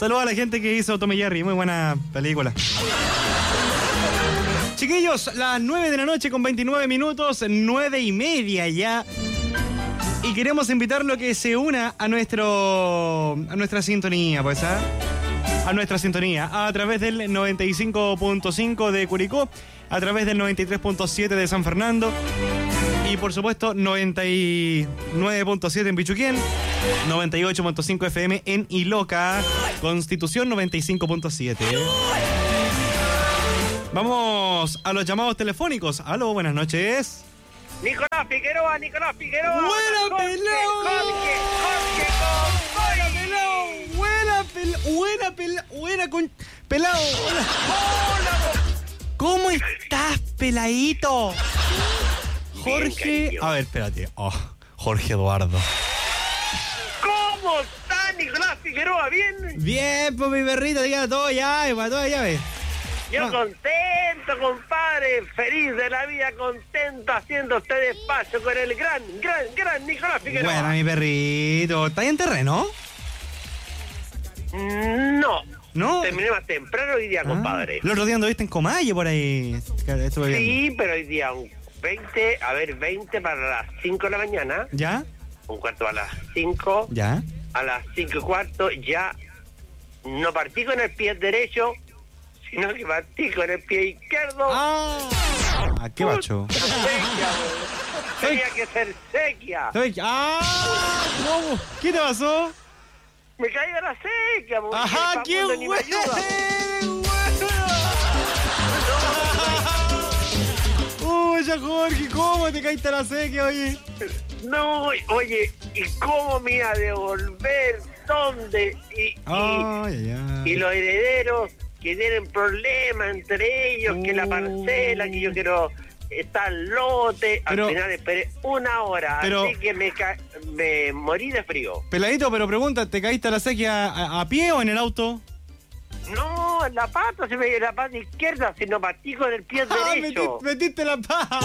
Saludos a la gente que hizo Tom y Jerry, muy buena película. Chiquillos, las 9 de la noche con 29 minutos, 9:30 ya. Y queremos invitarlo a que se una a nuestra sintonía, pues, ¿ah? A nuestra sintonía, a través del 95.5 de Curicó, a través del 93.7 de San Fernando y por supuesto 99.7 en Pichuquén, 98.5 FM en Iloca, Constitución 95.7. Vamos a los llamados telefónicos. Aló, buenas noches. Nicolás Figueroa. ¡Buena pelado! Buena con pelado. Hola. ¿Cómo estás, peladito? Jorge. Bien, a ver, espérate. Jorge Eduardo. ¿Cómo está Nicolás Figueroa? ¿Bien? Bien, pues mi perrito, diga todo ya, para toda llave. Yo contento, compadre, feliz de la vida, contento haciendo este despacho con el gran Nicolás Figueroa. Bueno, mi perrito. ¿Está ahí en terreno? No. Terminé más temprano hoy día, compadre. El otro día anduviste en Comalle por ahí. Sí, pero hoy día 20 para las 5 de la mañana. ¿Ya? Un cuarto a las 5. ¿Ya? A las 5:15 ya no partí con el pie derecho, sino que partí con el pie izquierdo. ¿Qué macho? Sequia, tenía que ser sequia. ¿Cómo? ¿Qué te pasó? Me caí de la sequia, ¡Ajá, qué bueno! Uy, ya Jorge, ¿cómo te caíste a la sequía, oye? No, oye, ¿y cómo me iba a devolver? ¿Dónde? Y los herederos que tienen problemas entre ellos, que la parcela, que yo quiero estar lote. Al final esperé 1 hora, así que me morí de frío. Peladito, pero pregunta, ¿te caíste a la sequía a pie o en el auto? No, en la pata, se me dio la pata izquierda, sino partí con el pie derecho. Metiste la pata,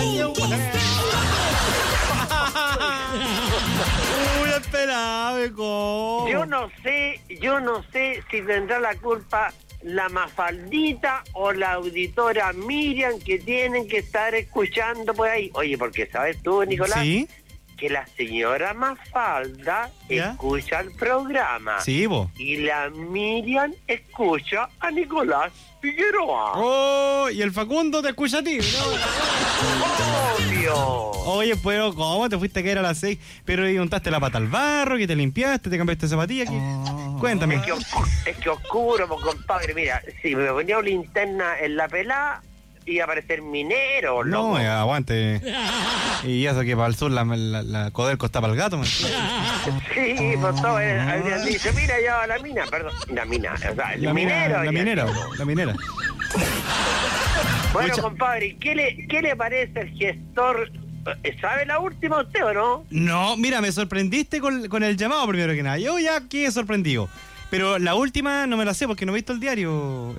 Uy, esperame, ¿cómo? Yo no sé si tendrá la culpa la Mafaldita o la auditora Miriam, que tienen que estar escuchando por ahí. Oye, porque sabes tú, Nicolás, ¿sí? Que la señora Mafalda escucha el programa. Sí, vos. Y la Miriam escucha a Nicolás Figueroa. Y el Facundo te escucha a ti, ¿no? ¡Obvio! Oye, pero ¿cómo te fuiste a caer a las 6? Pero ¿y untaste la pata al barro, que te limpiaste, te cambiaste de zapatilla? Cuéntame. Es que oscuro, pues, compadre. Mira, si me ponía una linterna en la pelada, iba a parecer minero, loco. No, aguante. Y eso que para el sur la Codelco está para el gato, man. Sí, pues todo habrían dicho, mira, ya la mina, perdón, la mina, o sea, el minero. La minera. Bueno, compadre, ¿qué le parece el gestor? ¿Sabe la última usted o no? No, mira, me sorprendiste con el llamado primero que nada. Yo ya quedé sorprendido. Pero la última no me la sé porque no he visto el diario.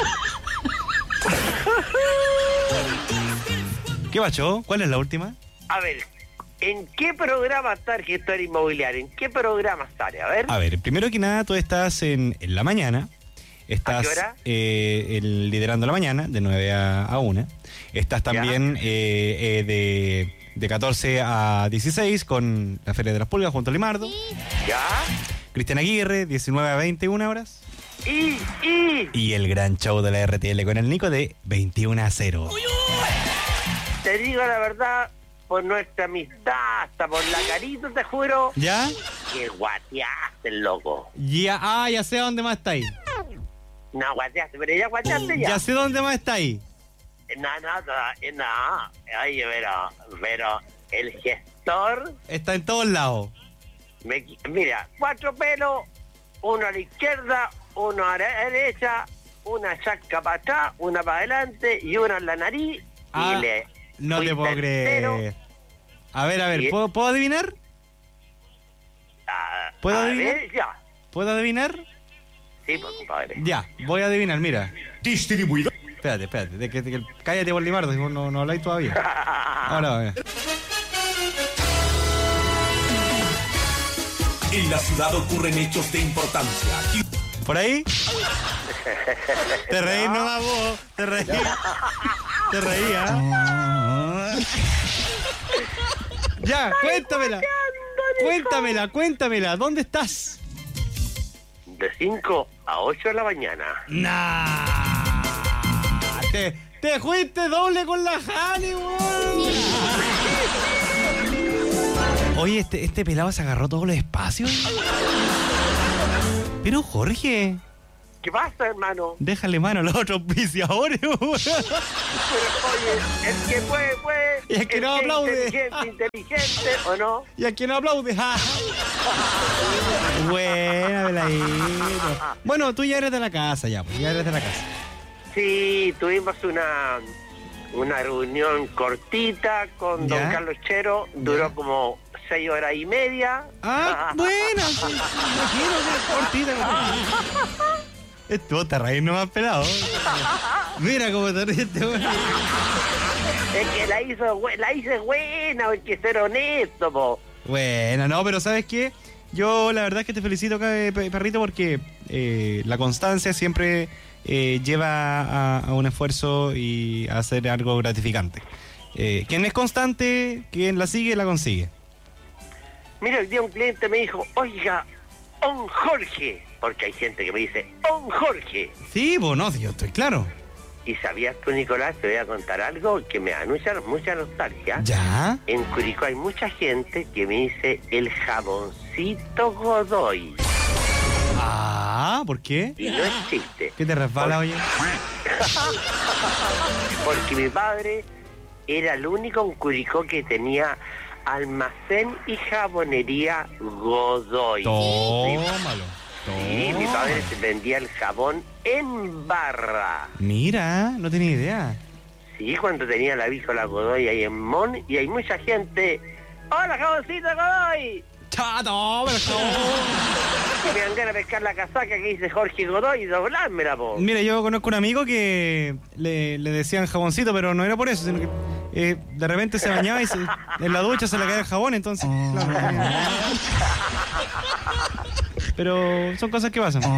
¿Qué macho? ¿Cuál es la última? A ver, ¿en qué programa está el gestor inmobiliario? ¿En qué programa sale? A ver, primero que nada, tú estás en la mañana. Estás ¿a qué hora? liderando la mañana, de 9 a 1. Estás también de 14 a 16 con la Feria de las Pulgas junto a Limardo. ¿Ya? Cristian Aguirre, 19 a 21 horas. Y el gran show de la RTL con el Nico de 21 a 0. Te digo la verdad, por nuestra amistad, hasta por la carita, te juro. ¿Ya? Que guateaste, loco. Ya sé dónde más está ahí. No, guateaste, pero ya guateaste ya. Ya sé dónde más está ahí. No. Oye, pero el gestor... Está en todos lados. Mira, 4 pelos, uno a la izquierda, uno a la derecha, una chasca para atrás, una para adelante y una en la nariz. No te puedo creer. A ver, ¿puedo adivinar? ¿Puedo adivinar? Ver, ya. ¿Puedo adivinar? Sí, pues, compadre. Ya, voy a adivinar, mira. Distribuidor. Espérate. Cállate, Limardo, si vos no habláis todavía. Ahora va, mira. En la ciudad ocurren hechos de importancia. ¿Por ahí? Te reí nomás vos, te reí. Te reía. Ya, cuéntamela. ¿Dónde estás? De 5 a 8 de la mañana. Nah. Te fuiste doble con la Jani, weón. Oye, este pelado se agarró todos los espacios. Pero Jorge, ¿qué pasa, hermano? déjale mano a los otros auspiciadores, weón. Pero, oye, el que puede. Y el que no aplaude. Inteligente, ¿o no? Y a quien no aplaude. Buena, peladito. Bueno, tú ya eres de la casa, ya eres de la casa. Sí, tuvimos una reunión cortita con don Carlos Chero, duró como 6 horas y media. Buena, sí, imagino que cortita. Estuvo te reír nomás pelado. Mira cómo te ríes, weón. Es que la hice buena, hay que ser honesto, po. Bueno, no, pero ¿sabes qué? Yo la verdad es que te felicito, perrito, porque la constancia siempre lleva a un esfuerzo y a hacer algo gratificante. Quien es constante, quien la sigue, la consigue. Mira, el día un cliente me dijo, oiga, don Jorge, porque hay gente que me dice, don Jorge. Sí, pues no, yo estoy claro. ¿Y sabías tú, Nicolás? Te voy a contar algo que me da mucha nostalgia. ¿Ya? En Curicó hay mucha gente que me dice el jaboncito Godoy. ¿Por qué? Y no existe. ¿Qué te resbala, oye? Porque mi padre era el único en Curicó que tenía almacén y jabonería Godoy. Tómalo. Sí, mi padre vendía el jabón en barra. Mira, no tenía idea. Sí, cuando tenía la vícola Godoy ahí en Mon, y hay mucha gente. ¡Hola, jaboncito Godoy! ¡Chato, por favor! Que me dan ganas de pescar la casaca que dice Jorge Godoy y doblármela, po. Mira, yo conozco un amigo que le decían jaboncito, pero no era por eso, sino que de repente se bañaba y en la ducha se le caía el jabón, entonces, claro, no tenía... Pero son cosas que pasan.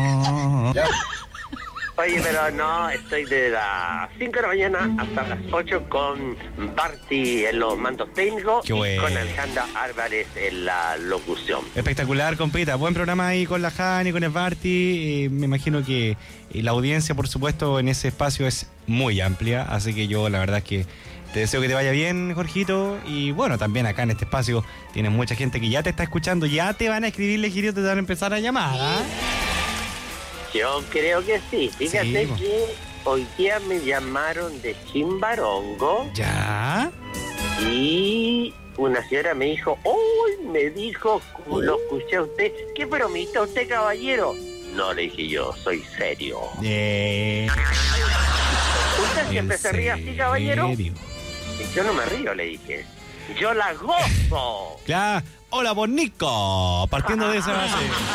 Oye, pero no, estoy de las 5 de la mañana hasta las 8 con Barty en los mandos técnicos. Qué bueno. Y con Alejandra Álvarez en la locución. Espectacular, compita. Buen programa ahí con la Jani, con el Barty. Me imagino que la audiencia, por supuesto, en ese espacio es muy amplia. Así que yo, la verdad es que te deseo que te vaya bien, Jorgito. Y bueno, también acá en este espacio tienes mucha gente que ya te está escuchando. Ya te van a escribir, Legiro, te van a empezar a llamar, ¿ah? Yo creo que sí. Fíjate que hoy día me llamaron de Chimbarongo. ¿Ya? Y una señora me dijo, ¡uy! Me dijo, lo escuché a usted. ¿Qué bromita usted, caballero? No, le dije yo, soy serio. ¿Usted siempre se ríe así, caballero? Yo no me río, le dije. Yo la gozo. Claro. Hola, Bonico. Partiendo de esa base.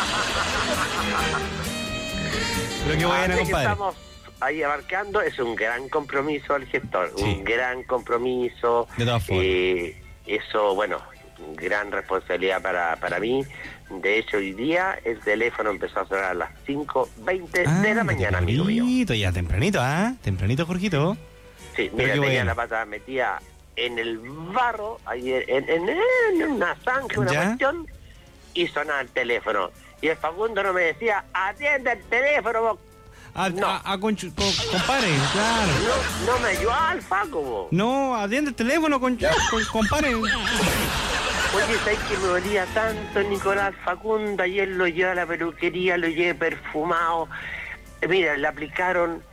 Pero qué buena, compadre. Estamos ahí abarcando, es un gran compromiso al gestor, sí. Un gran compromiso. De todas formas. Eso, bueno, gran responsabilidad para mí. De hecho, hoy día el teléfono empezó a sonar a las 5:20 de la mañana, amigo mío. Ya tempranito, Tempranito, Jorgito. Sí, mira, tenía la pata metida en el barro, ahí en una zanja, una cuestión, y sonaba el teléfono. Y el Facundo no me decía, atiende el teléfono, vos. Compadre, claro. No me ayudaba al Facu, vos. No, atiende el teléfono, compadre. Oye, ¿sabes que me dolía tanto, Nicolás Facundo? Ayer lo llevé a la peluquería, lo llevé perfumado. Mira, le aplicaron...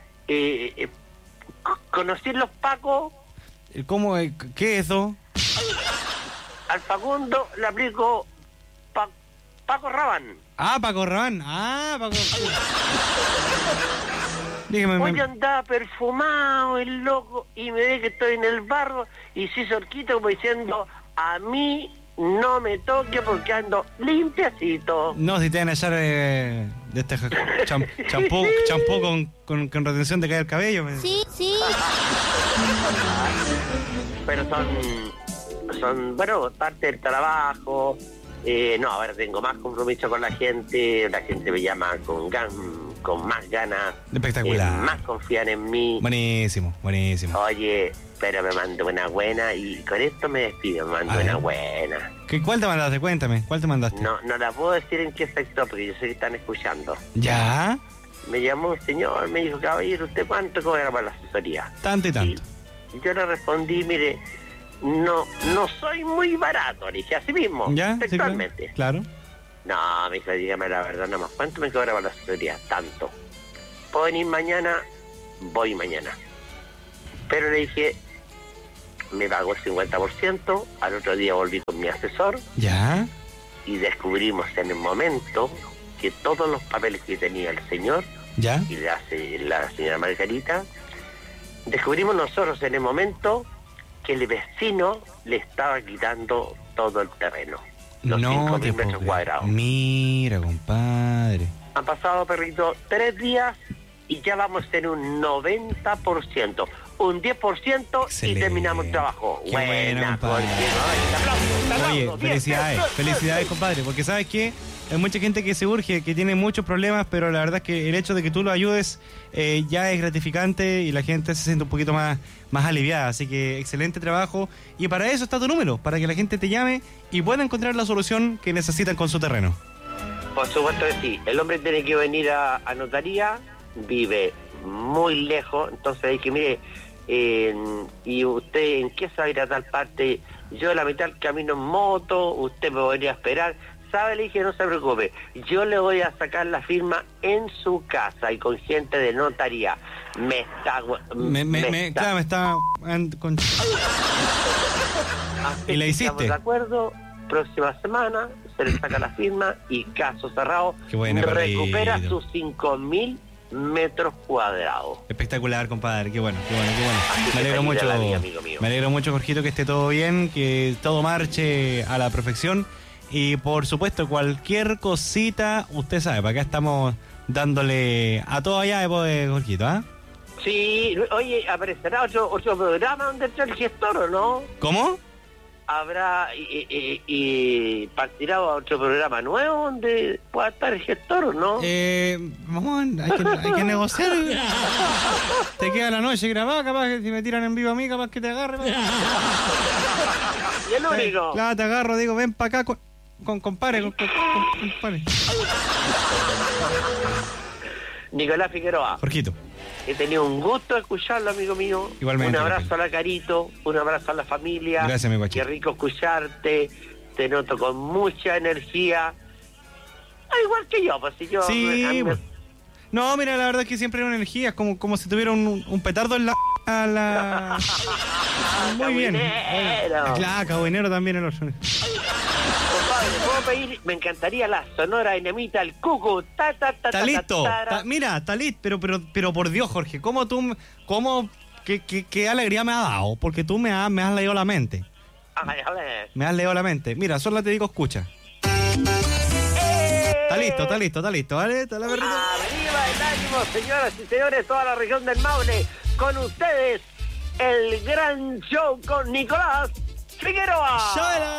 ¿Conocí los Pacos? ¿Cómo? ¿Qué es eso? Al Facundo le aplico Paco Rabanne. Paco Rabanne. Paco. Dígame. Hoy andaba perfumado el loco y me ve que estoy en el barro y se hizo horquita como diciendo, a mí no me toque porque ando limpiacito. No, si te van a echar de este champú con retención de caer el cabello. Sí. Pero son, bueno, parte del trabajo. No, ahora tengo más compromiso con la gente me llama con más ganas. Espectacular. Más confían en mí. Buenísimo. Oye, pero me mandó una buena y con esto me despido, me mandó una buena. ¿Cuál te mandaste? Cuéntame, ¿cuál te mandaste? No la puedo decir en qué sector porque yo sé que están escuchando. ¿Ya? Me llamó un señor, me dijo, caballero, ¿usted cuánto cobra para la asesoría? Tanto y tanto. Y yo le respondí, mire, no soy muy barato, le dije así mismo, ¿Ya? textualmente. Sí, claro. No, me dijo, dígame la verdad nomás, ¿cuánto me cobra para la asesoría? Tanto. ¿Puedo venir mañana? Voy mañana. Pero le dije, me pagó el 50%, al otro día volví con mi asesor. ¿Ya? Y descubrimos en el momento que todos los papeles que tenía el señor, ¿ya? Y la señora Margarita, descubrimos nosotros en el momento que el vecino le estaba quitando todo el terreno. Los 5.000 metros cuadrados. Mira, compadre. Han pasado, perrito, 3 días y ya vamos en un 90%. Un 10% excelente. Y terminamos el trabajo. Qué buena, compadre. Oye, felicidades, compadre, porque ¿sabes qué? Hay mucha gente que se urge, que tiene muchos problemas, pero la verdad es que el hecho de que tú lo ayudes ya es gratificante y la gente se siente un poquito más aliviada. Así que excelente trabajo. Y para eso está tu número, para que la gente te llame y pueda encontrar la solución que necesitan con su terreno. Por supuesto que sí. El hombre tiene que venir a notaría, vive muy lejos, entonces hay que, mire, y usted en qué se va a ir a tal parte, yo la mitad del camino en moto, usted me podría esperar. ¿Sabe? Le dije, no se preocupe, yo le voy a sacar la firma en su casa y con gente de notaría. ¿Y la hiciste? Estamos de acuerdo, próxima semana se le saca la firma y caso cerrado. Qué buena, recupera sus 5.000 metros cuadrados. Espectacular, compadre, qué bueno. Me alegro mucho, me alegro mucho, Jorgito, que esté todo bien, que todo marche a la perfección. Y por supuesto, cualquier cosita, usted sabe, para acá estamos dándole a todo allá de Jorgito, ¿ah? Sí, oye, ¿aparecerá otro programa donde está el gestor o no? ¿Cómo? ¿Habrá y partirá a otro programa nuevo donde pueda estar el gestor o no? Vamos, hay que negociar. Te queda la noche grabada, capaz que si me tiran en vivo a mí, capaz que te agarre. Y el único. Claro, te agarro, digo, ven para acá compadre. Nicolás Figueroa. Jorgito. He tenido un gusto escucharlo, amigo mío. Igualmente. Un abrazo a la Carito, un abrazo a la familia. Gracias, mi guachito. Qué rico escucharte. Te noto con mucha energía. Igual que yo, pues si yo... Sí, no, mira, la verdad es que siempre hay una energía, es como si tuviera un petardo en la... Muy bien. Claro, cabinero también el otro. Compadre, ¿puedo pedir? Me encantaría la sonora enemita, el cucu. Está listo. Mira, está listo, pero por Dios, Jorge, qué alegría me ha dado, porque tú me has leído la mente. Me has leído la mente. Mira, solo te digo, escucha. Está listo, ¿vale? ¿Está la verdad? Arriba el ánimo, señoras y señores, toda la región del Maule. Con ustedes, el gran show con Nicolás Figueroa.